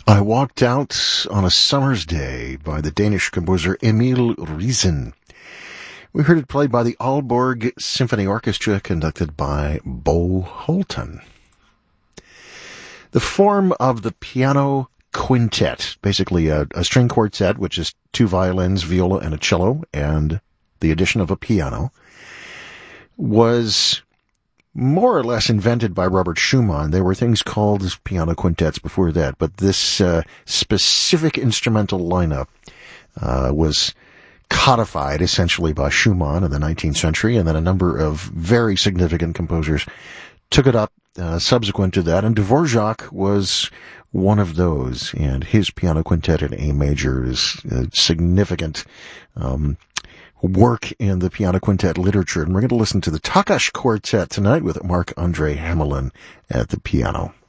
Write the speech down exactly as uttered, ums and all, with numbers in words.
I Walked Out on a Summer's Day by the Danish composer Emil Riisen. We heard it played by the Aalborg Symphony Orchestra, conducted by Bo Holton. The form of the piano quintet, basically a, a string quartet, which is two violins, viola, and a cello, and the addition of a piano, was more or less invented by Robert Schumann. There were things called piano quintets before that, but this uh, specific instrumental lineup uh, was codified essentially by Schumann in the nineteenth century, and then a number of very significant composers took it up uh, subsequent to that, and Dvorak was one of those, and his piano quintet in A major is a significant um work in the piano quintet literature. And we're going to listen to the Takács Quartet tonight with Marc-André Hamelin at the piano.